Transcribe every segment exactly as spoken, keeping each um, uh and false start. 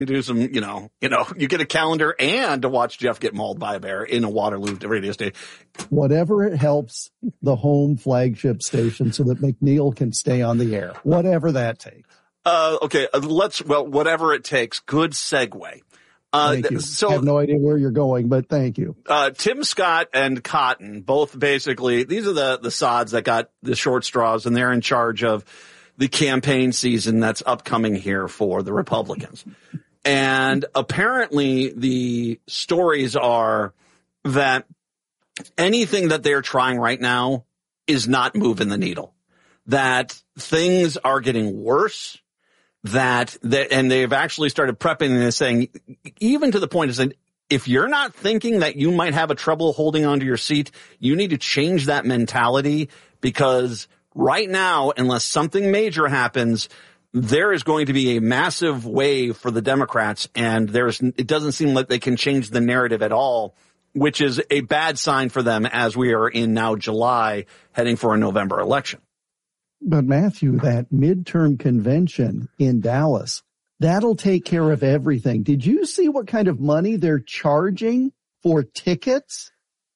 You do some, you know, you know, you get a calendar and to watch Jeff get mauled by a bear in a Waterloo radio station. Whatever it helps the home flagship station so that McNeil can stay on the air. Whatever that takes. Uh, okay, uh, let's, well, whatever it takes. Good segue. Uh, thank you. So, I have no idea where you're going, but thank you. Uh, Tim Scott and Cotton, both basically, these are the, the sods that got the short straws, and they're in charge of the campaign season that's upcoming here for the Republicans. And apparently the stories are that anything that they're trying right now is not moving the needle, that things are getting worse, that, that and they've actually started prepping and saying, even to the point of saying, if you're not thinking that you might have a trouble holding onto your seat, you need to change that mentality, because right now, unless something major happens, there is going to be a massive wave for the Democrats, and there's, it doesn't seem like they can change the narrative at all, which is a bad sign for them as we are in now July, heading for a November election. But Matthew, that midterm convention in Dallas, that'll take care of everything. Did you see what kind of money they're charging for tickets?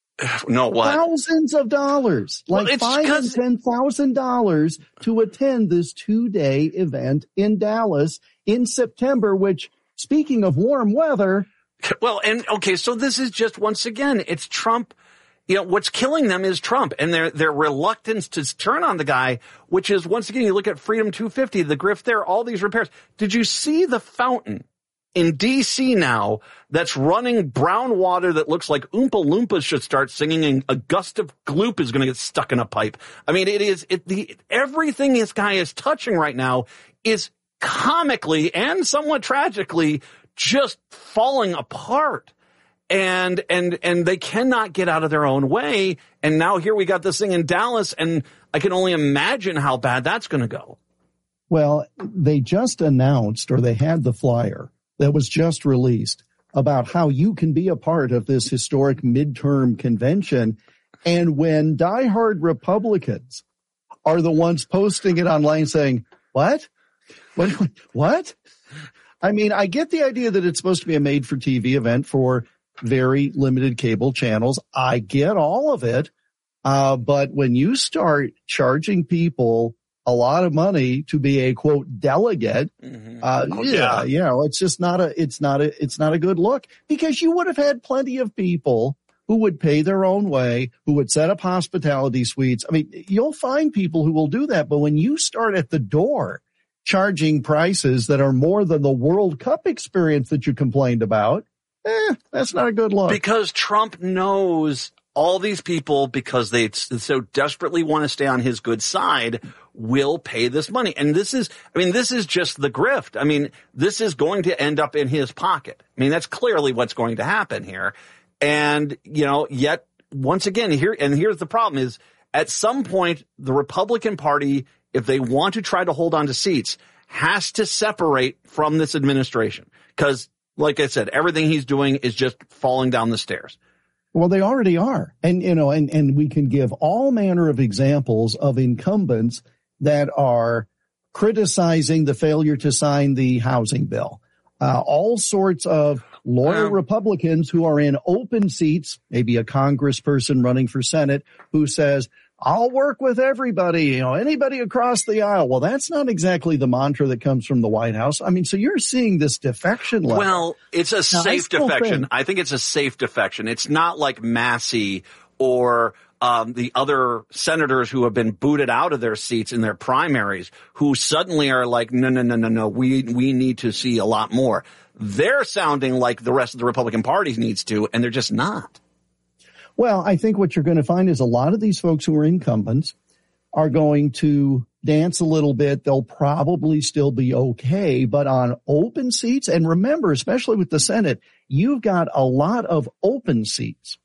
No, what? Thousands of dollars, like well, five and ten thousand dollars to attend this two-day event in Dallas in September. Which, speaking of warm weather, well, and okay, so this is just once again, it's Trump. You know, what's killing them is Trump and their their reluctance to turn on the guy. Which is, once again, you look at Freedom two fifty, the grift there, all these repairs. Did you see the fountain in D C now that's running brown water that looks like Oompa Loompas should start singing, and a gust of gloop is going to get stuck in a pipe? I mean, it is, it, the, everything this guy is touching right now is comically and somewhat tragically just falling apart. And, and, and they cannot get out of their own way. And now here we got this thing in Dallas, and I can only imagine how bad that's going to go. Well, they just announced, or they had the flyer that was just released about how you can be a part of this historic midterm convention. And when diehard Republicans are the ones posting it online saying, what? What? What? I mean, I get the idea that it's supposed to be a made-for-T V event for very limited cable channels. I get all of it. Uh, but when you start charging people a lot of money to be a quote delegate, mm-hmm. uh, oh, yeah, yeah, you know, it's just not a, it's not a, it's not a good look, because you would have had plenty of people who would pay their own way, who would set up hospitality suites. I mean, you'll find people who will do that. But when you start at the door charging prices that are more than the World Cup experience that you complained about, eh, that's not a good look. Because Trump knows all these people, because they so desperately want to stay on his good side, will pay this money. And this is, I mean, this is just the grift. I mean, this is going to end up in his pocket. I mean, that's clearly what's going to happen here. And, you know, yet once again, here, and here's the problem is, at some point, the Republican Party, if they want to try to hold on to seats, has to separate from this administration. Because, like I said, everything he's doing is just falling down the stairs. Well, they already are. And, you know, and, and we can give all manner of examples of incumbents that are criticizing the failure to sign the housing bill. Uh, all sorts of loyal um, Republicans who are in open seats, maybe a congressperson running for Senate who says, I'll work with everybody, you know, anybody across the aisle. Well, that's not exactly the mantra that comes from the White House. I mean, so you're seeing this defection level. Well, it's a now, safe I defection. Think, I think it's a safe defection. It's not like Massey or um, the other senators who have been booted out of their seats in their primaries, who suddenly are like, no, no, no, no, no, we we need to see a lot more. They're sounding like the rest of the Republican Party needs to, and they're just not. Well, I think what you're going to find is a lot of these folks who are incumbents are going to dance a little bit. They'll probably still be okay, but on open seats, and remember, especially with the Senate, you've got a lot of open seats,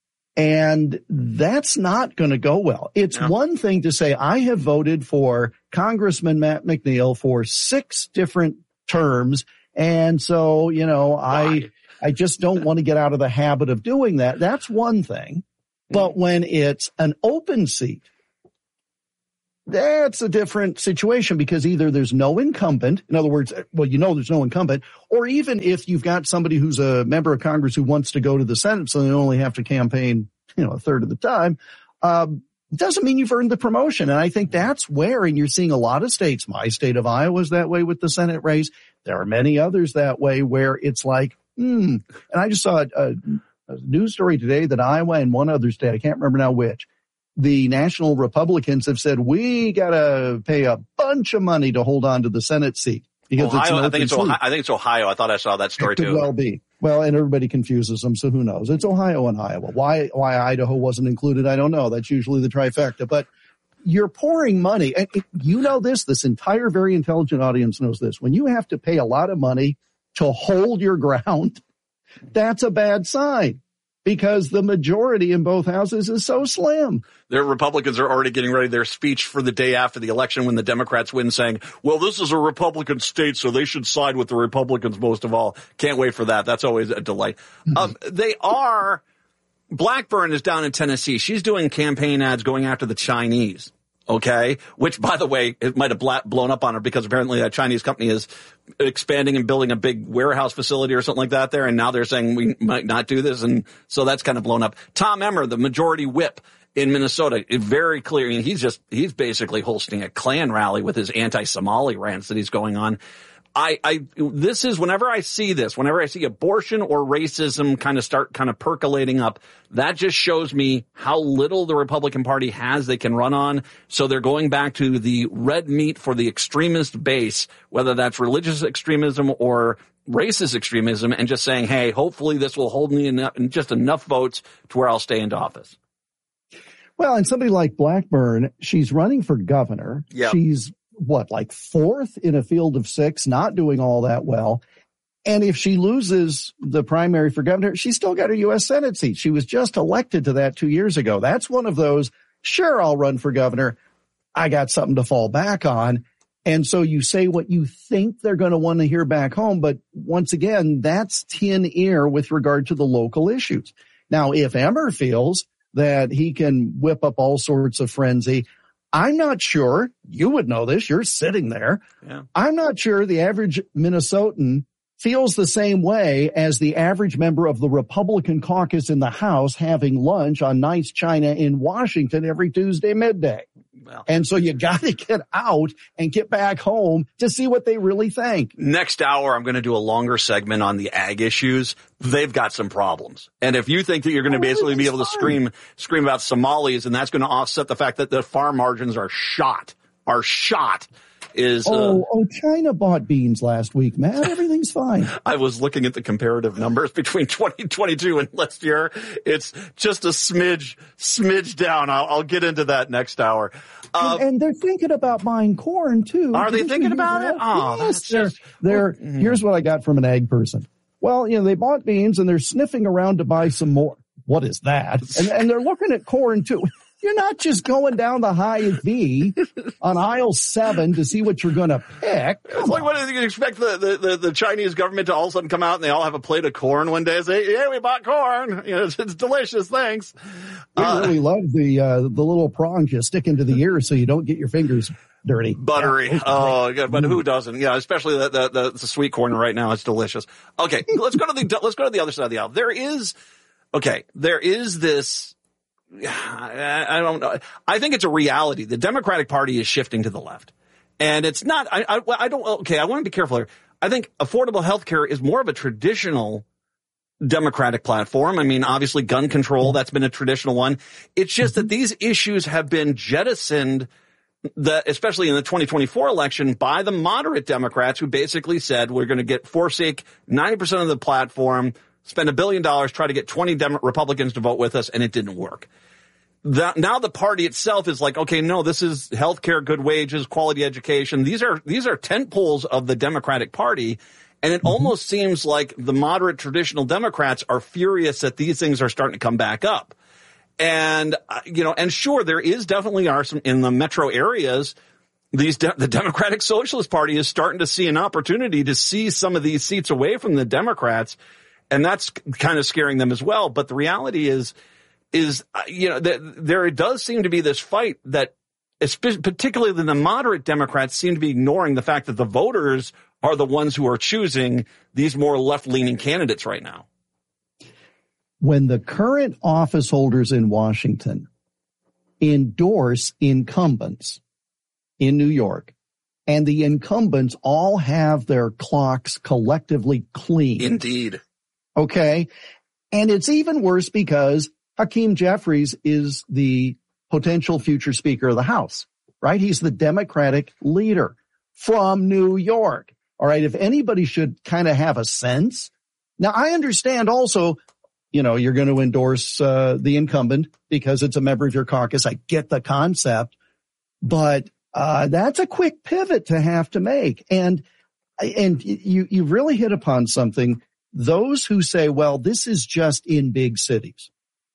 and that's not going to go well. It's yeah. one thing to say, I have voted for Congressman Matt McNeil for six different terms, and so, you know, Why? I... I just don't want to get out of the habit of doing that. That's one thing. But when it's an open seat, that's a different situation because either there's no incumbent, in other words, well, you know there's no incumbent, or even if you've got somebody who's a member of Congress who wants to go to the Senate, so they only have to campaign, you know, a third of the time, um, doesn't mean you've earned the promotion. And I think that's where, and you're seeing a lot of states, my state of Iowa is that way with the Senate race. There are many others that way where it's like, hmm. And I just saw a, a, a news story today that Iowa and one other state, I can't remember now which, the national Republicans have said, we got to pay a bunch of money to hold on to the Senate seat. Because Ohio, it's an I think it's Ohio, I think it's Ohio. I thought I saw that story it could too. Well be. Well, and everybody confuses them, so who knows? It's Ohio and Iowa. Why, why Idaho wasn't included, I don't know. That's usually the trifecta. But you're pouring money. And it, you know this, this entire very intelligent audience knows this. When you have to pay a lot of money to hold your ground, that's a bad sign. Because the majority in both houses is so slim. Their Republicans are already getting ready their speech for the day after the election when the Democrats win, saying, well, this is a Republican state, so they should side with the Republicans most of all. Can't wait for that. That's always a delight. Mm-hmm. Um, they are, Blackburn is down in Tennessee. She's doing campaign ads going after the Chinese. Okay, which, by the way, it might have blown up on her because apparently that Chinese company is expanding and building a big warehouse facility or something like that there, and now they're saying we might not do this, and so that's kind of blown up. Tom Emmer, the majority whip in Minnesota, is very clear. I mean, he's just he's basically hosting a Klan rally with his anti-Somali rants that he's going on. I, I, this is whenever I see this, whenever I see abortion or racism kind of start kind of percolating up, that just shows me how little the Republican Party has they can run on. So they're going back to the red meat for the extremist base, whether that's religious extremism or racist extremism, and just saying, hey, hopefully this will hold me enough, just enough votes to where I'll stay into office. Well, and somebody like Blackburn, she's running for governor. Yep. She's what, like fourth in a field of six, not doing all that well. And if she loses the primary for governor, she's still got her U S Senate seat. She was just elected to that two years ago. That's one of those, sure, I'll run for governor. I got something to fall back on. And so you say what you think they're going to want to hear back home. But once again, that's tin ear with regard to the local issues. Now, if Emmer feels that he can whip up all sorts of frenzy, I'm not sure, you would know this, you're sitting there. Yeah. I'm not sure the average Minnesotan feels the same way as the average member of the Republican caucus in the House having lunch on Nice China in Washington every Tuesday midday. Well, and so you got to get out and get back home to see what they really think. Next hour, I'm going to do a longer segment on the ag issues. They've got some problems. And if you think that you're going to oh, basically be able to fine. scream, scream about Somalis, and that's going to offset the fact that the farm margins are shot, are shot, is, oh, uh, oh, China bought beans last week, man. Everything's fine. I was looking at the comparative numbers between twenty twenty-two and last year. It's just a smidge, smidge down. I'll, I'll get into that next hour. Uh, and, and they're thinking about buying corn too. Are they thinking about that? it? Oh, yes, that's they're, just, they're, mm. here's what I got from an ag person. Well, you know, they bought beans and they're sniffing around to buy some more. What is that? And, and they're looking at corn too. You're not just going down the high V on aisle seven to see what you're going to pick. It's like, what do you expect the, the, the, the Chinese government to all of a sudden come out and they all have a plate of corn one day and say, yeah, we bought corn. You know, it's, it's delicious. Thanks. We Uh, really love the, uh, the little prongs you stick into the ear so you don't get your fingers dirty. Buttery. Yeah. Oh, God, but who doesn't? Yeah, especially the, the, the, the sweet corn right now. It's delicious. Okay. Let's go to the, let's go to the other side of the aisle. There is, okay, there is this, I don't know. I think it's a reality. The Democratic Party is shifting to the left. And it's not, I, I, I don't, okay, I want to be careful here. I think affordable health care is more of a traditional Democratic platform. I mean, obviously gun control, that's been a traditional one. It's just that these issues have been jettisoned, the, especially in the twenty twenty-four election, by the moderate Democrats who basically said we're going to get forsake ninety percent of the platform, spend a billion dollars, try to get twenty Dem- Republicans to vote with us, and it didn't work. The, now the party itself is like, okay, no, this is healthcare, good wages, quality education. These are, these are tent poles of the Democratic Party. And it mm-hmm. almost seems like the moderate traditional Democrats are furious that these things are starting to come back up. And, uh, you know, and sure, there is definitely are some in the metro areas. These, de- the Democratic Socialist Party is starting to see an opportunity to see some of these seats away from the Democrats. And that's kind of scaring them as well. But the reality is, is, uh, you know, th- there does seem to be this fight that particularly the moderate Democrats, seem to be ignoring the fact that the voters are the ones who are choosing these more left-leaning candidates right now. When the current office holders in Washington endorse incumbents in New York, and the incumbents all have their clocks collectively clean. Indeed. Okay. And it's even worse because Hakeem Jeffries is the potential future Speaker of the House, right? He's the Democratic leader from New York. All right. If anybody should kind of have a sense. Now, I understand also, you know, you're going to endorse uh, the incumbent because it's a member of your caucus. I get the concept, but uh that's a quick pivot to have to make. And and you you really hit upon something. Those who say, well, this is just in big cities.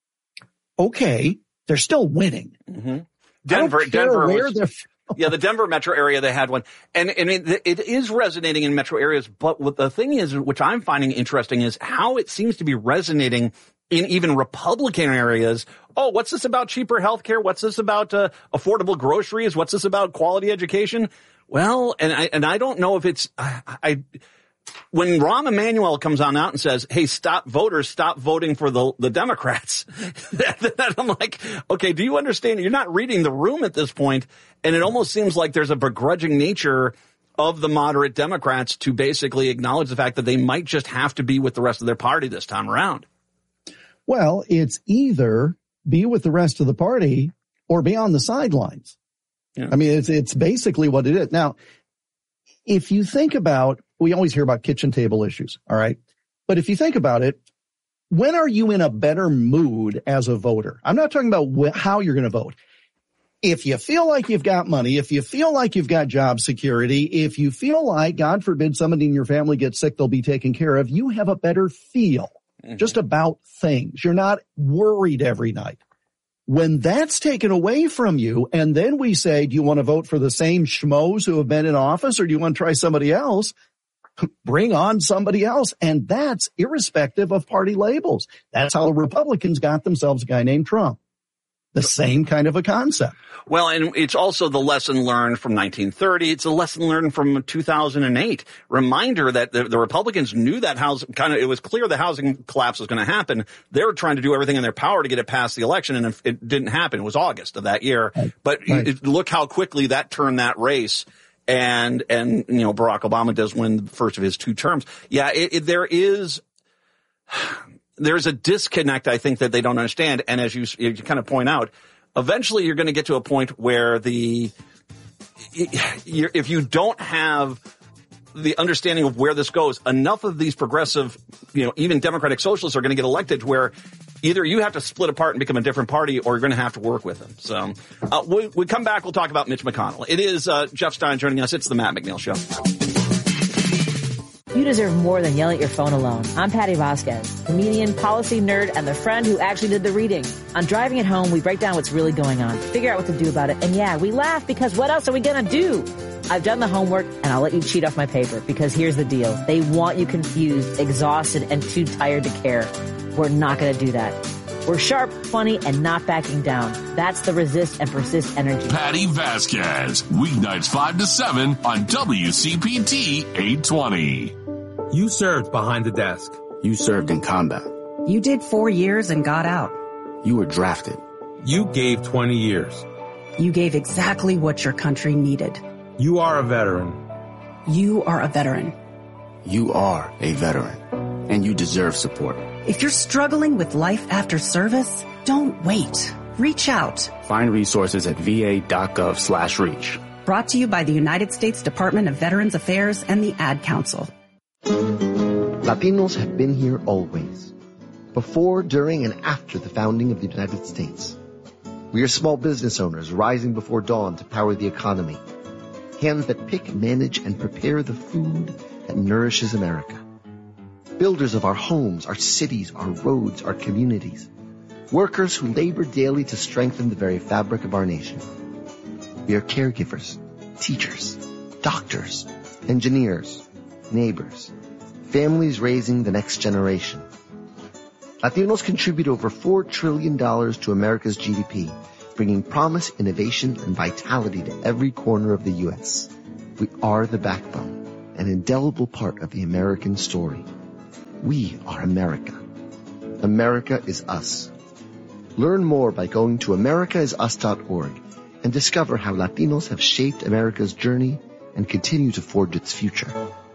Okay, they're still winning. Mm-hmm. Denver, Denver where was, yeah, the Denver metro area, they had one. And, and it, it is resonating in metro areas. But what the thing is, which I'm finding interesting, is how it seems to be resonating in even Republican areas. Oh, what's this about cheaper healthcare? What's this about uh, affordable groceries? What's this about quality education? Well, and I and I don't know if it's I, I when Rahm Emanuel comes on out and says, "Hey, stop voters, stop voting for the the Democrats." Then I'm like, okay, do you understand? You're not reading the room at this point, and it almost seems like there's a begrudging nature of the moderate Democrats to basically acknowledge the fact that they might just have to be with the rest of their party this time around. Well, it's either be with the rest of the party or be on the sidelines. Yeah. I mean, it's it's basically what it is. Now, if you think about, we always hear about kitchen table issues, all right? But if you think about it, when are you in a better mood as a voter? I'm not talking about wh- how you're going to vote. If you feel like you've got money, if you feel like you've got job security, if you feel like, God forbid, somebody in your family gets sick, they'll be taken care of, you have a better feel. Mm-hmm. Just about things. You're not worried every night. When that's taken away from you, and then we say, do you want to vote for the same schmoes who have been in office, or do you want to try somebody else? Bring on somebody else. And that's irrespective of party labels. That's how the Republicans got themselves a guy named Trump. The same kind of a concept. Well, and it's also the lesson learned from nineteen thirty. It's a lesson learned from two thousand eight. Reminder that the, the Republicans knew that housing kind of, it was clear the housing collapse was going to happen. They were trying to do everything in their power to get it past the election, and it didn't happen. It was August of that year. Right. But right. It, look how quickly that turned that race. And, and, you know, Barack Obama does win the first of his two terms. Yeah, it, it, there is, there's a disconnect, I think, that they don't understand. And as you, you kind of point out, eventually you're going to get to a point where the, you're, if you don't have the understanding of where this goes, enough of these progressive, you know, even Democratic socialists are going to get elected to where either you have to split apart and become a different party, or you're going to have to work with them. So uh, we, we come back, we'll talk about Mitch McConnell. It is uh, Jeff Stein joining us. It's the Matt McNeil Show. You deserve more than yelling at your phone alone. I'm Patty Vasquez, comedian, policy nerd, and the friend who actually did the reading. On Driving It Home, we break down what's really going on, figure out what to do about it, and yeah, we laugh because what else are we going to do? I've done the homework, and I'll let you cheat off my paper, because here's the deal. They want you confused, exhausted, and too tired to care. We're not going to do that. We're sharp, funny, and not backing down. That's the resist and persist energy. Patty Vasquez, weeknights five to seven on W C P T eight twenty. You served behind the desk. You served in combat. You did four years and got out. You were drafted. You gave twenty years. You gave exactly what your country needed. You are a veteran. You are a veteran. You are a veteran, and you deserve support. If you're struggling with life after service, don't wait. Reach out. Find resources at va.gov slash reach. Brought to you by the United States Department of Veterans Affairs and the Ad Council. Latinos have been here always. Before, during, and after the founding of the United States. We are small business owners rising before dawn to power the economy. Hands that pick, manage, and prepare the food that nourishes America. Builders of our homes, our cities, our roads, our communities. Workers who labor daily to strengthen the very fabric of our nation. We are caregivers, teachers, doctors, engineers, neighbors, families raising the next generation. Latinos contribute over four trillion dollars to America's G D P bringing promise, innovation, and vitality to every corner of the U S. We are the backbone, an indelible part of the American story. We are America. America is us. Learn more by going to america is us dot org and discover how Latinos have shaped America's journey and continue to forge its future.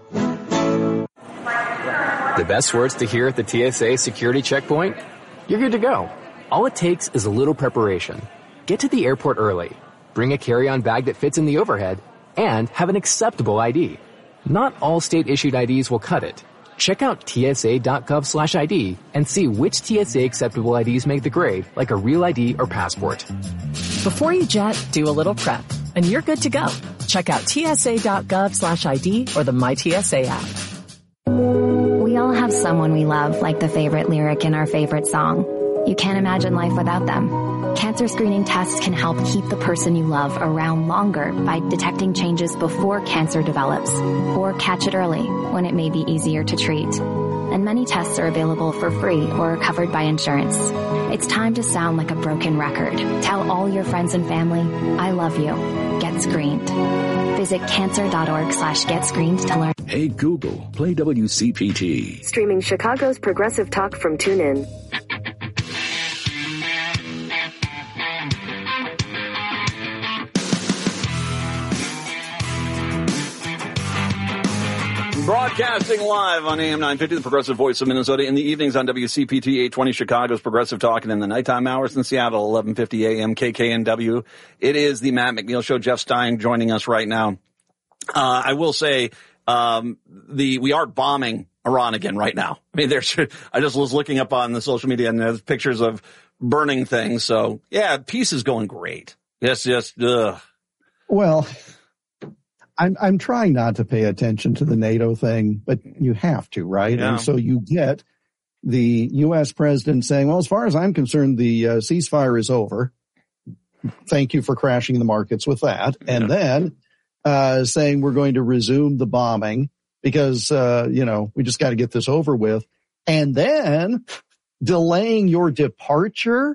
The best words to hear at the T S A security checkpoint? You're good to go. All it takes is a little preparation. Get to the airport early, bring a carry-on bag that fits in the overhead, and have an acceptable I D. Not all state-issued I Ds will cut it. Check out T S A dot gov slash I D and see which T S A acceptable I Ds make the grade, like a real I D or passport. Before you jet, do a little prep, and you're good to go. Check out T S A dot gov slash I D or the My T S A app. We all have someone we love, like the favorite lyric in our favorite song. You can't imagine life without them. Cancer screening tests can help keep the person you love around longer by detecting changes before cancer develops, or catch it early when it may be easier to treat. And many tests are available for free or covered by insurance. It's time to sound like a broken record. Tell all your friends and family, I love you. Get screened. Visit cancer.org slash get screened to learn. Hey Google, play W C P T. Streaming Chicago's Progressive Talk from TuneIn. Broadcasting live on A M nine fifty, the Progressive Voice of Minnesota, in the evenings on W C P T eight twenty, Chicago's Progressive Talk, and in the nighttime hours in Seattle, eleven fifty A M K K N W. It is the Matt McNeil Show. Jeff Stein joining us right now. Uh, I will say, um, the, we are bombing Iran again right now. I mean, there's, I just was looking up on the social media and there's pictures of burning things. So yeah, peace is going great. Yes, yes, ugh. Well, I'm, I'm trying not to pay attention to the NATO thing, but you have to, right? Yeah. And so you get the U S president saying, well, as far as I'm concerned, the uh, ceasefire is over. Thank you for crashing the markets with that. And yeah. then uh saying we're going to resume the bombing because, uh, you know, we just got to get this over with. And then delaying your departure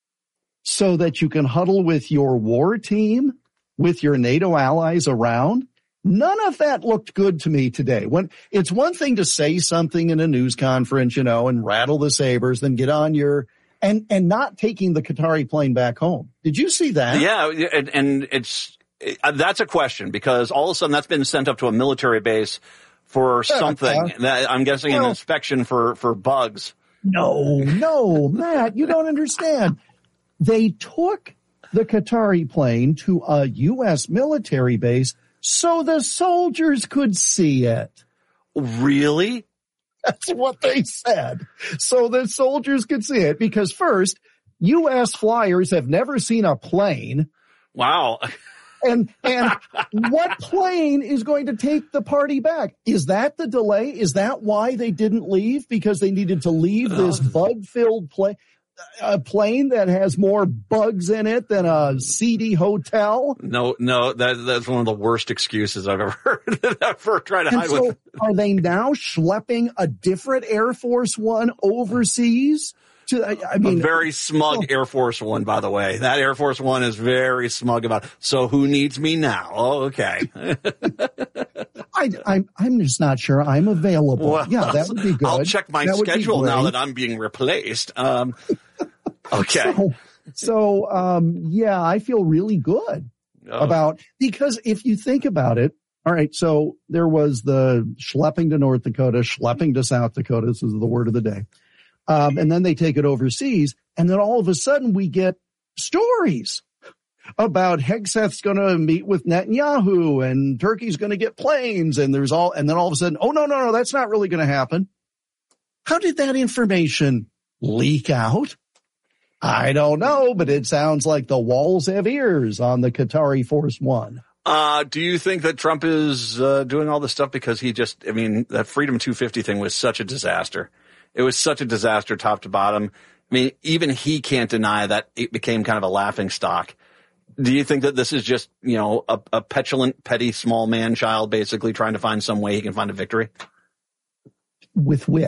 so that you can huddle with your war team, with your NATO allies around. None of that looked good to me today. When it's one thing to say something in a news conference, you know, and rattle the sabers, then get on your and and not taking the Qatari plane back home. Did you see that? Yeah, and, and it's that's a question because all of a sudden that's been sent up to a military base for something. Uh, that I'm guessing well, an inspection for for bugs. No, no, Matt, you don't understand. They took the Qatari plane to a U S military base so the soldiers could see it. Really? That's what they said. So the soldiers could see it because first, U S flyers have never seen a plane. Wow. And, and what plane is going to take the party back? Is that the delay? Is that why they didn't leave? Because they needed to leave this bug-filled plane? A plane that has more bugs in it than a seedy hotel? No, no, that that's one of the worst excuses I've ever heard. For trying to and hide so with. Are they now schlepping a different Air Force One overseas? To, I, I mean, a very smug oh. Air Force One, by the way. That Air Force One is very smug about it. So who needs me now? Oh, okay. I, I'm, I'm just not sure I'm available. Well, yeah, that would be good. I'll check my that schedule now that I'm being replaced. Um, okay. So, so um, yeah, I feel really good oh. about, because if you think about it, all right, so there was the schlepping to North Dakota, schlepping to South Dakota. This is the word of the day. Um, and then they take it overseas. And then all of a sudden we get stories about Hegseth's going to meet with Netanyahu and Turkey's going to get planes. And there's all, and then all of a sudden, oh, no, no, no, that's not really going to happen. How did that information leak out? I don't know, but it sounds like the walls have ears on the Qatari Force One. Uh, do you think that Trump is uh, doing all this stuff because he just, I mean, that Freedom two fifty thing was such a disaster. It was such a disaster top to bottom. I mean, even he can't deny that it became kind of a laughing stock. Do you think that this is just, you know, a, a petulant, petty, small man child basically trying to find some way he can find a victory? With which?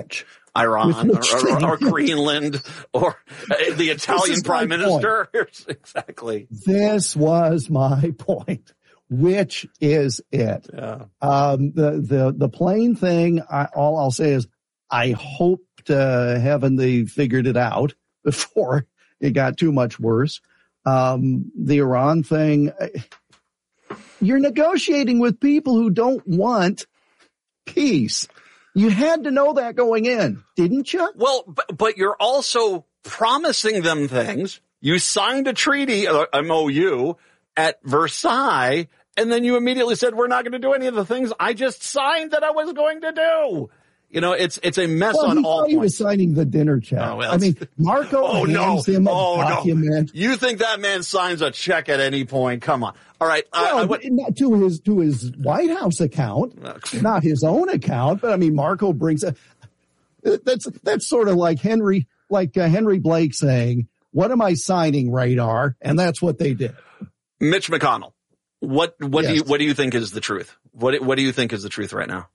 Iran or, or, or Greenland or the Italian prime minister. Exactly. This was my point. Which is it? Yeah. Um, the, the, the plane thing, I, all I'll say is I hope to heaven they figured it out before it got too much worse. Um, the Iran thing, you're negotiating with people who don't want peace. You had to know that going in, didn't you? Well, but, but you're also promising them things. You signed a treaty, uh, M O U, at Versailles, and then you immediately said, we're not going to do any of the things I just signed that I was going to do. You know, it's it's a mess well, on he all thought he was points. signing the dinner check. Oh, well, I mean, Marco oh, hands no. him a oh, document. No. You think that man signs a check at any point? Come on. All right. Well, I, I went, not to his to his White House account, not his own account. But I mean, Marco brings a. That's that's sort of like Henry, like uh, Henry Blake saying, "What am I signing, radar?" And that's what they did. Mitch McConnell. What what yes. do you what do you think is the truth? What what do you think is the truth right now?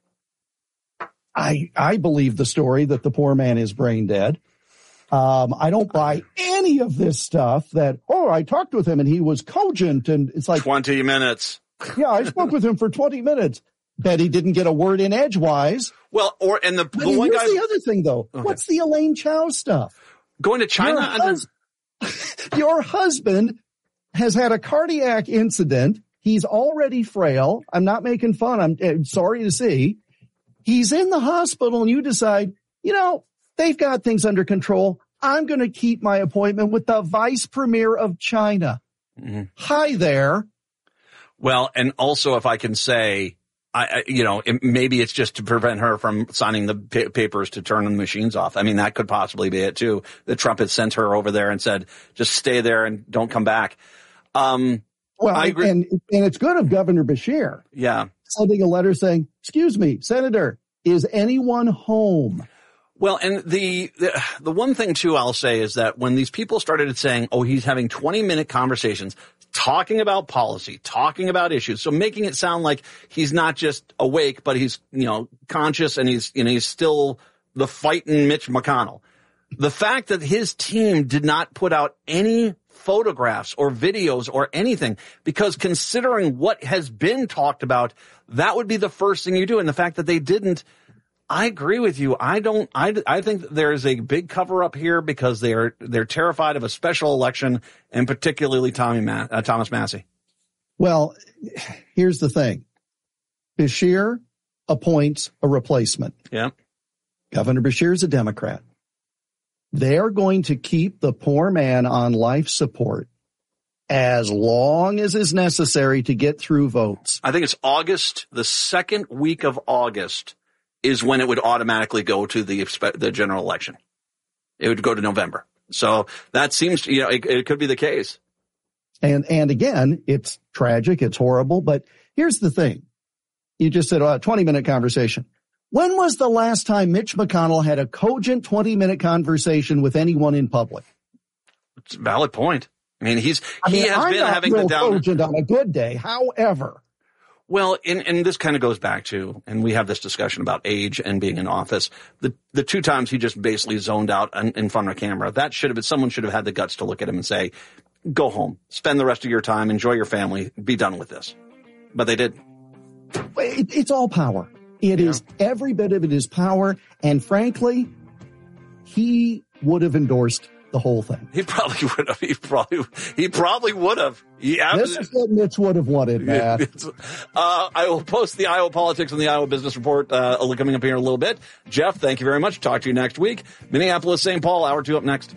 I I believe the story that the poor man is brain dead. Um, I don't buy any of this stuff that, oh, I talked with him and he was cogent, and it's like twenty minutes. Yeah, I spoke with him for twenty minutes. Bet he didn't get a word in edgewise. Well, or and the, but the one here's guy. the other thing though. Okay. What's the Elaine Chao stuff? Going to China? Your, hus- your husband has had a cardiac incident. He's already frail. I'm not making fun. I'm, I'm sorry to see. He's in the hospital and you decide, you know, they've got things under control. I'm going to keep my appointment with the vice premier of China. Mm-hmm. Hi there. Well, and also if I can say, I, I you know, it, maybe it's just to prevent her from signing the pa- papers to turn the machines off. I mean, that could possibly be it too. That Trump had sent her over there and said, just stay there and don't come back. Um, well, I agree. and, and it's good of Governor Beshear. Yeah. Sending a letter saying, excuse me, Senator, is anyone home? Well, and the, the the one thing too I'll say is that when these people started saying, oh, he's having twenty minute conversations, talking about policy, talking about issues, so making it sound like he's not just awake, but he's, you know, conscious and he's, you know, he's still the fighting Mitch McConnell. The fact that his team did not put out any photographs or videos or anything, because considering what has been talked about, that would be the first thing you do. And the fact that they didn't, I agree with you. I don't, I, I think there is a big cover up here because they're, they're terrified of a special election and particularly Tommy Ma- uh, Thomas Massie. Well, here's the thing. Beshear appoints a replacement. Yeah. Governor Beshear is a Democrat. They're going to keep the poor man on life support as long as is necessary to get through votes. I think it's August, the second week of August is when it would automatically go to the the general election. It would go to November. So that seems, you know, it, it could be the case. And, and again, it's tragic. It's horrible. But here's the thing. You just said a twenty minute conversation. When was the last time Mitch McConnell had a cogent twenty minute conversation with anyone in public? It's a valid point. I mean, he's, I mean, he has I'm been not having real the down. cogent on a good day. However, well, and, and this kind of goes back to, and we have this discussion about age and being in office. The the two times he just basically zoned out in, in front of a camera, that should have been, someone should have had the guts to look at him and say, go home, spend the rest of your time, enjoy your family, be done with this. But they did. It, it's all power. It yeah. is, every bit of it is power. And frankly, he would have endorsed the whole thing. He probably would have. He probably, he probably would have. Yeah. This is what Mitch would have wanted, man. uh, I will post the Iowa Politics and the Iowa Business Report, uh, coming up here in a little bit. Jeff, thank you very much. Talk to you next week. Minneapolis, Saint Paul, hour two up next.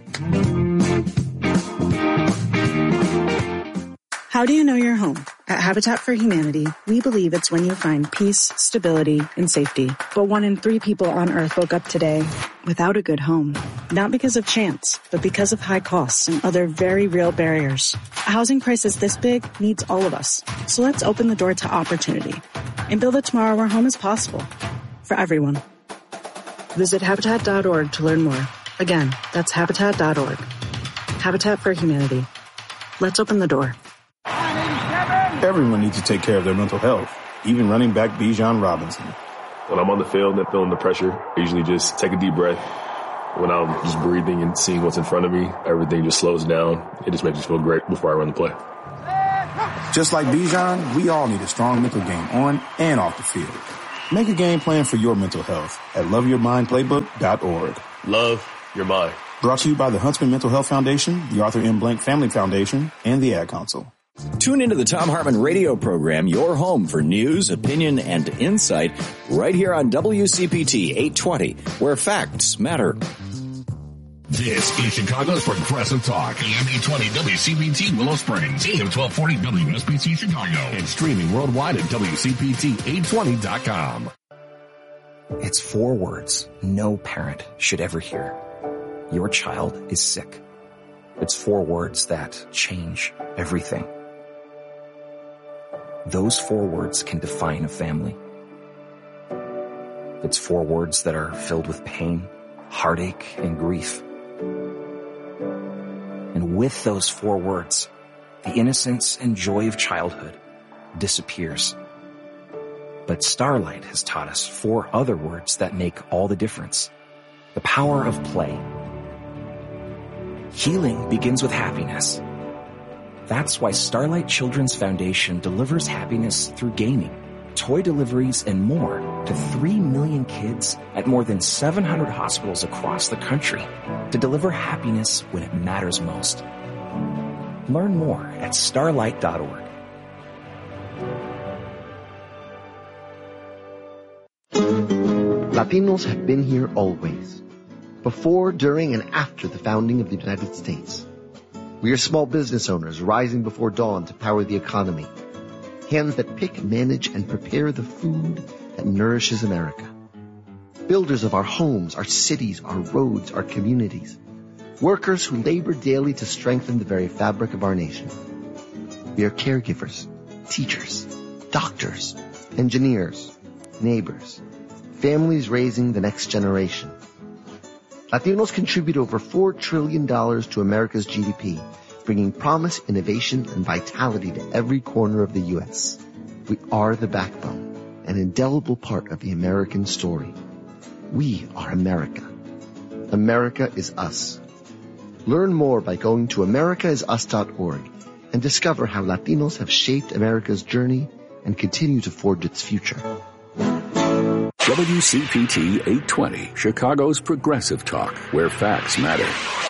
How do you know you're home? At Habitat for Humanity, we believe it's when you find peace, stability, and safety. But one in three people on Earth woke up today without a good home. Not because of chance, but because of high costs and other very real barriers. A housing crisis this big needs all of us. So let's open the door to opportunity and build a tomorrow where home is possible for everyone. Visit Habitat dot org to learn more. Again, that's Habitat dot org. Habitat for Humanity. Let's open the door. Everyone needs to take care of their mental health, even running back Bijan Robinson. When I'm on the field and feeling the pressure, I usually just take a deep breath. When I'm just breathing and seeing what's in front of me, everything just slows down. It just makes me feel great before I run the play. Just like Bijan, we all need a strong mental game on and off the field. Make a game plan for your mental health at love your mind playbook dot org. Love your mind. Brought to you by the Huntsman Mental Health Foundation, the Arthur M. Blank Family Foundation, and the Ad Council. Tune into the Thom Hartmann radio program, your home for news, opinion, and insight, right here on W C P T eight twenty, where facts matter. This is Chicago's Progressive Talk, A M eight twenty W C P T Willow Springs, A M twelve forty W S B T Chicago, and streaming worldwide at W C P T eight twenty dot com. It's four words no parent should ever hear. Your child is sick. It's four words that change everything. Those four words can define a family. It's four words that are filled with pain, heartache, and grief. And with those four words, the innocence and joy of childhood disappears. But Starlight has taught us four other words that make all the difference. The power of play. Healing begins with happiness. That's why Starlight Children's Foundation delivers happiness through gaming, toy deliveries, and more to three million kids at more than seven hundred hospitals across the country to deliver happiness when it matters most. Learn more at starlight dot org. Latinos have been here always, before, during, and after the founding of the United States. We are small business owners rising before dawn to power the economy. Hands that pick, manage, and prepare the food that nourishes America. Builders of our homes, our cities, our roads, our communities. Workers who labor daily to strengthen the very fabric of our nation. We are caregivers, teachers, doctors, engineers, neighbors, families raising the next generation. Latinos contribute over four trillion dollars to America's G D P, bringing promise, innovation, and vitality to every corner of the U S We are the backbone, an indelible part of the American story. We are America. America is us. Learn more by going to america is us dot org and discover how Latinos have shaped America's journey and continue to forge its future. W C P T eight twenty, Chicago's Progressive Talk, where facts matter.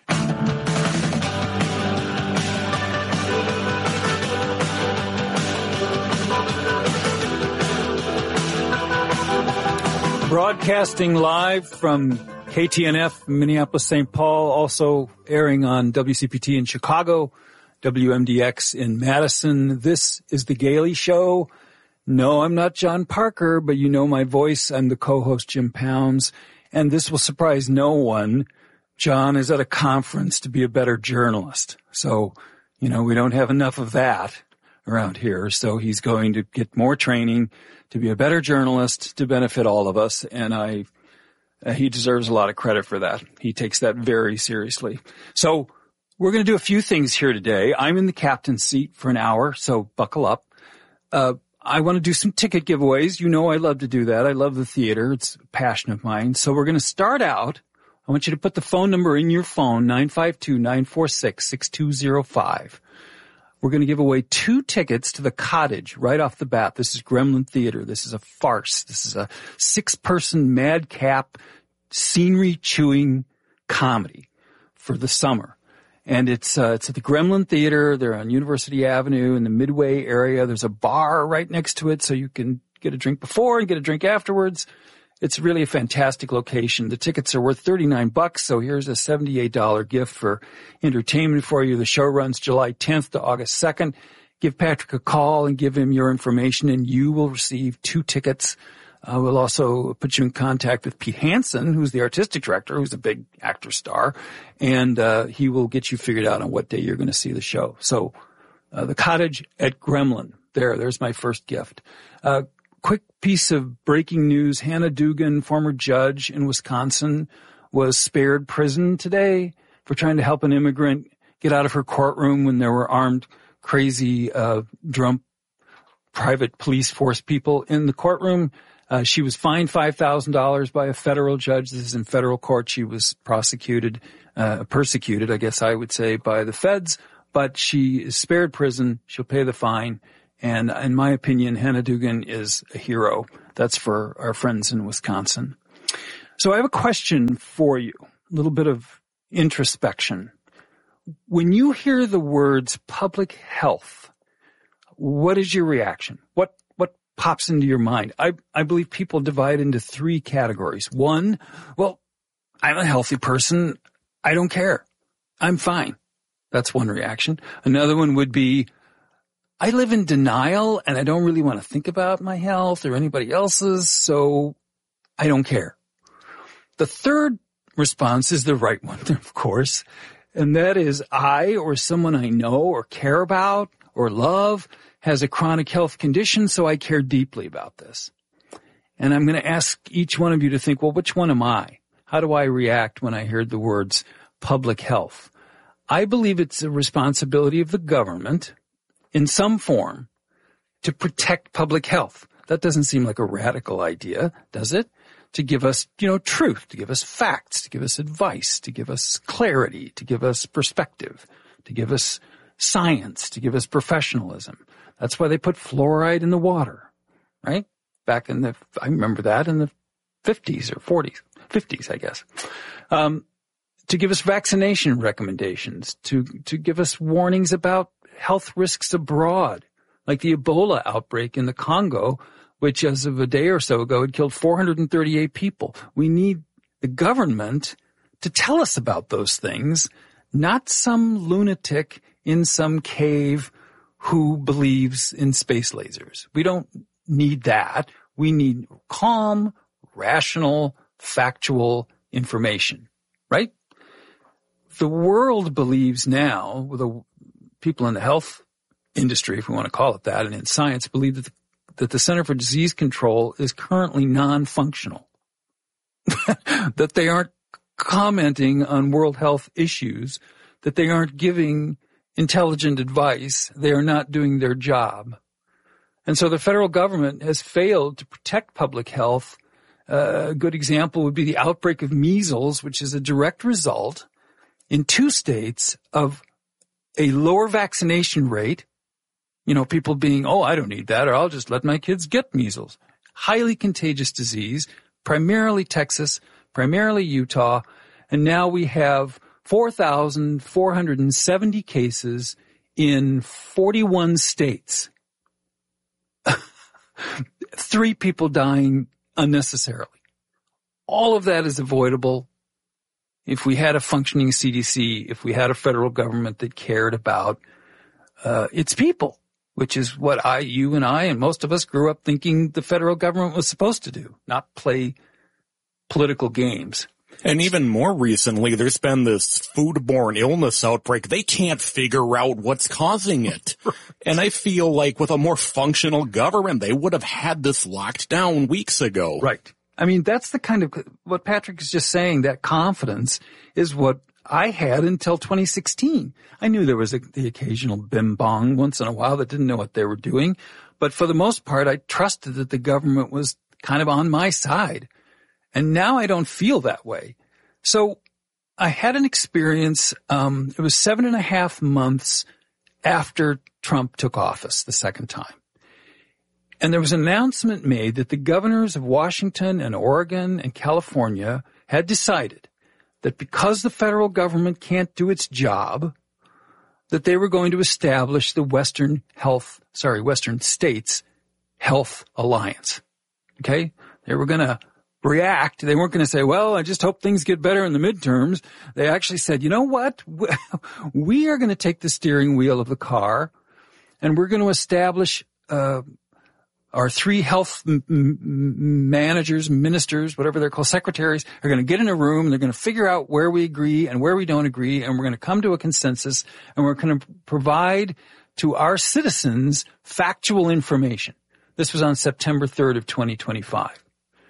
Broadcasting live from K T N F, Minneapolis, Saint Paul, also airing on W C P T in Chicago, W M D X in Madison. This is The Gailey Show. No, I'm not John Parker, but you know my voice. I'm the co-host, Jim Pounds, and this will surprise no one. John is at a conference to be a better journalist. So, you know, we don't have enough of that around here. So he's going to get more training to be a better journalist to benefit all of us. And I, uh, he deserves a lot of credit for that. He takes that very seriously. So we're going to do a few things here today. I'm in the captain's seat for an hour, so buckle up. Uh, I want to do some ticket giveaways. You know I love to do that. I love the theater. It's a passion of mine. So we're going to start out. I want you to put the phone number in your phone, nine five two, nine four six, six two zero five. We're going to give away two tickets to the Cottage right off the bat. This is Gremlin Theater. This is a farce. This is a six-person madcap, scenery-chewing comedy for the summer. And it's, uh, it's at the Gremlin Theater. They're on University Avenue in the Midway area. There's a bar right next to it, so you can get a drink before and get a drink afterwards. It's really a fantastic location. The tickets are worth thirty-nine bucks, so here's a seventy-eight dollars gift for entertainment for you. The show runs July tenth to August second. Give Patrick a call and give him your information, and you will receive two tickets. Uh, we'll also put you in contact with Pete Hansen, who's the artistic director, who's a big actor star, and uh, he will get you figured out on what day you're going to see the show. So uh, the Cottage at Gremlin. There, there's my first gift. Uh, quick piece of breaking news. Hannah Dugan, former judge in Wisconsin, was spared prison today for trying to help an immigrant get out of her courtroom when there were armed, crazy, uh, drunk private police force people in the courtroom. Uh, she was fined five thousand dollars by a federal judge. This is in federal court. She was prosecuted, uh, persecuted, I guess I would say, by the feds, but she is spared prison. She'll pay the fine. And in my opinion, Hannah Dugan is a hero. That's for our friends in Wisconsin. So I have a question for you, a little bit of introspection. When you hear the words public health, what is your reaction? What what pops into your mind? I, I believe people divide into three categories. One, well, I'm a healthy person. I don't care. I'm fine. That's one reaction. Another one would be, I live in denial and I don't really want to think about my health or anybody else's, so I don't care. The third response is the right one, of course, and that is I or someone I know or care about or love has a chronic health condition, so I care deeply about this. And I'm going to ask each one of you to think, well, which one am I? How do I react when I hear the words public health? I believe it's a responsibility of the government in some form to protect public health. That doesn't seem like a radical idea, does it? To give us, you know, truth, to give us facts, to give us advice, to give us clarity, to give us perspective, to give us science, to give us professionalism. That's why they put fluoride in the water, right? Back in the, I remember that in the fifties or forties, fifties, I guess. Um, to give us vaccination recommendations, to, to give us warnings about health risks abroad, like the Ebola outbreak in the Congo, which as of a day or so ago had killed four hundred thirty-eight people. We need the government to tell us about those things, not some lunatic in some cave who believes in space lasers. We don't need that. We need calm, rational, factual information, right? The world believes now, the people in the health industry, if we want to call it that, and in science, believe that the, that the Center for Disease Control is currently non-functional, that they aren't commenting on world health issues, that they aren't giving intelligent advice, they are not doing their job. And so the federal government has failed to protect public health. Uh, a good example would be the outbreak of measles, which is a direct result in two states of a lower vaccination rate, you know, people being, oh, I don't need that, or I'll just let my kids get measles. Highly contagious disease, primarily Texas, primarily Utah, and now we have four thousand four hundred seventy cases in forty-one states. Three people dying unnecessarily. All of that is avoidable if we had a functioning C D C, if we had a federal government that cared about uh, its people, which is what I, you and I, and most of us grew up thinking the federal government was supposed to do, not play political games. And even more recently, there's been this foodborne illness outbreak. They can't figure out what's causing it. And I feel like with a more functional government, they would have had this locked down weeks ago. Right. I mean, that's the kind of, what Patrick is just saying, that confidence is what I had until twenty sixteen. I knew there was a, the occasional bim bong once in a while that didn't know what they were doing. But for the most part, I trusted that the government was kind of on my side. And now I don't feel that way. So I had an experience, um, it was seven and a half months after Trump took office the second time. And there was an announcement made that the governors of Washington and Oregon and California had decided that because the federal government can't do its job, that they were going to establish the Western Health, sorry, Western States Health Alliance. Okay? They were going to react. They weren't going to say, well, I just hope things get better in the midterms. They actually said, you know what? We are going to take the steering wheel of the car and we're going to establish uh our three health m- m- managers, ministers, whatever they're called, secretaries, are going to get in a room and they're going to figure out where we agree and where we don't agree, and we're going to come to a consensus, and we're going to provide to our citizens factual information. This was on September third of twenty twenty-five.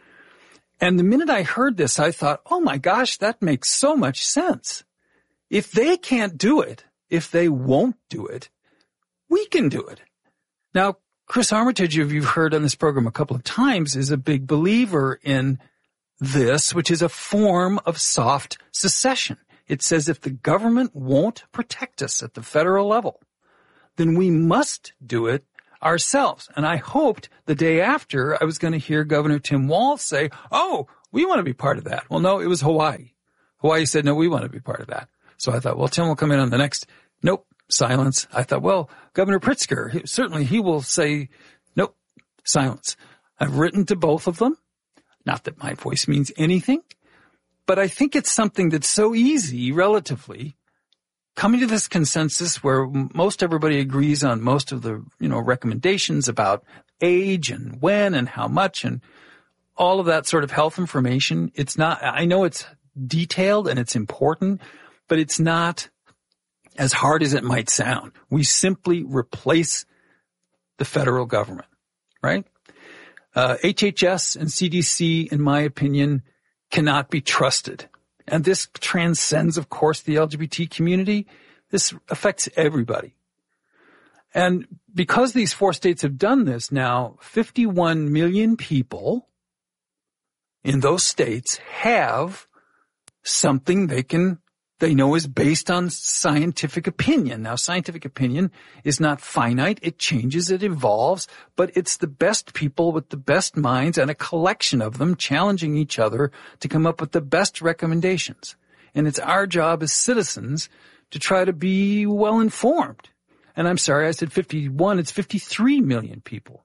And the minute I heard this, I thought, oh my gosh, that makes so much sense. If they can't do it, if they won't do it, we can do it. Now, Chris Armitage, who you've heard on this program a couple of times, is a big believer in this, which is a form of soft secession. It says if the government won't protect us at the federal level, then we must do it ourselves. And I hoped the day after I was going to hear Governor Tim Walz say, oh, we want to be part of that. Well, no, it was Hawaii. Hawaii said, no, we want to be part of that. So I thought, well, Tim will come in on the next. Nope, silence. I thought, well, Governor Pritzker, he, certainly he will say, nope, silence. I've written to both of them. Not that my voice means anything, but I think it's something that's so easy, relatively, coming to this consensus where most everybody agrees on most of the, you know, recommendations about age and when and how much and all of that sort of health information. It's not, I know it's detailed and it's important, but it's not as hard as it might sound. We simply replace the federal government, right? Uh, H H S and C D C, in my opinion, cannot be trusted. And this transcends, of course, the L G B T community. This affects everybody. And because these four states have done this now, fifty-one million people in those states have something they can, they know is based on scientific opinion. Now, scientific opinion is not finite. It changes, it evolves, but it's the best people with the best minds and a collection of them challenging each other to come up with the best recommendations. And it's our job as citizens to try to be well informed. And I'm sorry, I said fifty-one, it's fifty-three million people.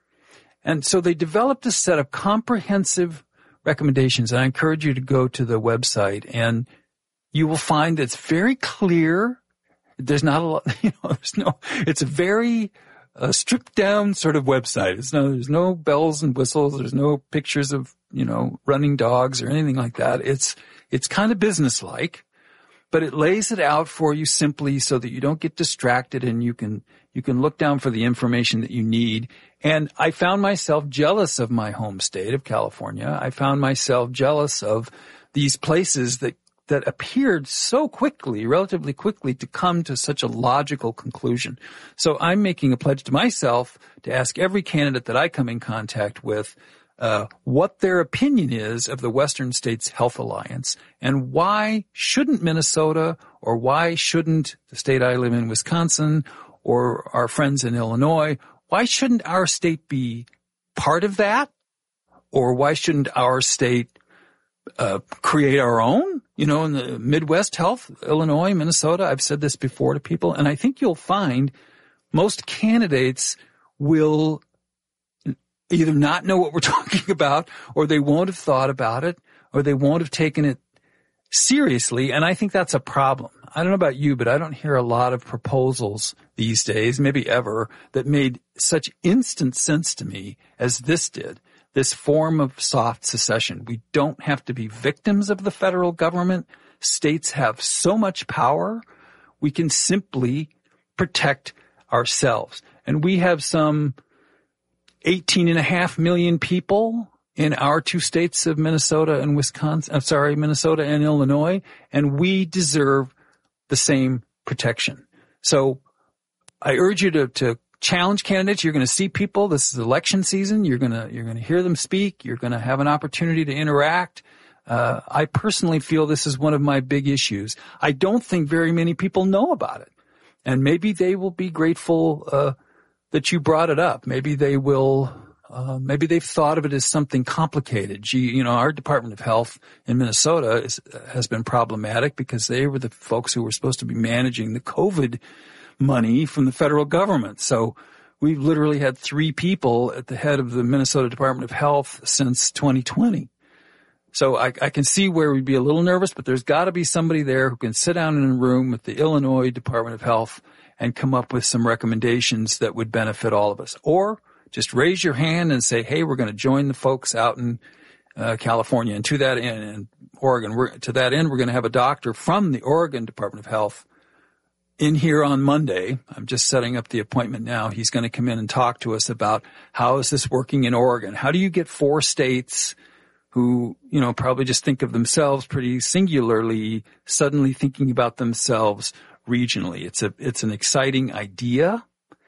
And so they developed a set of comprehensive recommendations. And I encourage you to go to the website and you will find it's very clear. There's not a lot, you know, there's no, it's a very uh, stripped down sort of website. It's no, there's no bells and whistles. There's no pictures of, you know, running dogs or anything like that. It's, it's kind of businesslike, but it lays it out for you simply so that you don't get distracted and you can, you can look down for the information that you need. And I found myself jealous of my home state of California. I found myself jealous of these places that that appeared so quickly, relatively quickly, to come to such a logical conclusion. So I'm making a pledge to myself to ask every candidate that I come in contact with uh what their opinion is of the Western States Health Alliance and why shouldn't Minnesota or why shouldn't the state I live in, Wisconsin, or our friends in Illinois, why shouldn't our state be part of that? Or why shouldn't our state Uh, create our own, you know, in the Midwest Health, Illinois, Minnesota. I've said this before to people, and I think you'll find most candidates will either not know what we're talking about, or they won't have thought about it, or they won't have taken it seriously, and I think that's a problem. I don't know about you, but I don't hear a lot of proposals these days, maybe ever, that made such instant sense to me as this did. This form of soft secession. We don't have to be victims of the federal government. States have so much power. We can simply protect ourselves. And we have some eighteen and a half million people in our two states of Minnesota and Wisconsin. I'm sorry, Minnesota and Illinois. And we deserve the same protection. So I urge you to, to challenge candidates. You're going to see people. This is election season. You're going to, you're going to hear them speak. You're going to have an opportunity to interact. Uh, I personally feel this is one of my big issues. I don't think very many people know about it. And maybe they will be grateful, uh, that you brought it up. Maybe they will, uh, maybe they've thought of it as something complicated. Gee, you know, our Department of Health in Minnesota is, has been problematic because they were the folks who were supposed to be managing the COVID money from the federal government. So we've literally had three people at the head of the Minnesota Department of Health since twenty twenty. So I, I can see where we'd be a little nervous, but there's got to be somebody there who can sit down in a room with the Illinois Department of Health and come up with some recommendations that would benefit all of us. Or just raise your hand and say, hey, we're going to join the folks out in uh, California. And to that end, in Oregon, we're, to that end, we're going to have a doctor from the Oregon Department of Health in here on Monday. I'm just setting up the appointment now. He's going to come in and talk to us about how is this working in Oregon? How do you get four states who, you know, probably just think of themselves pretty singularly, suddenly thinking about themselves regionally? It's a, it's an exciting idea.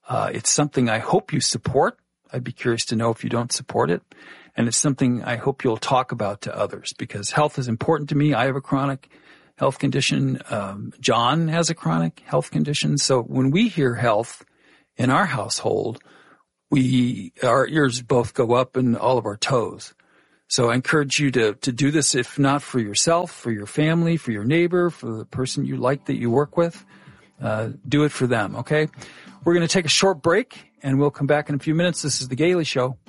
Uh, it's something I hope you support. I'd be curious to know if you don't support it. And it's something I hope you'll talk about to others because health is important to me. I have a chronic health condition. Um, John has a chronic health condition. So when we hear health in our household, we, our ears both go up and all of our toes. So I encourage you to, to do this, if not for yourself, for your family, for your neighbor, for the person you like that you work with. Uh, do it for them, okay? We're going to take a short break, and we'll come back in a few minutes. This is The Gailey Show.